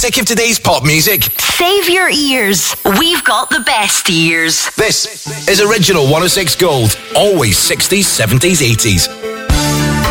Sick of today's pop music? Save your ears. We've got the best ears. This is Original 106 Gold. Always 60s, 70s, 80s.